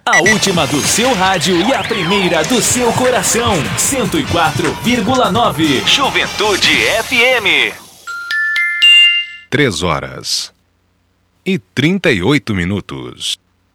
A última do seu rádio e a primeira do seu coração. 104,9. Juventude FM. 3 horas e 38 minutos.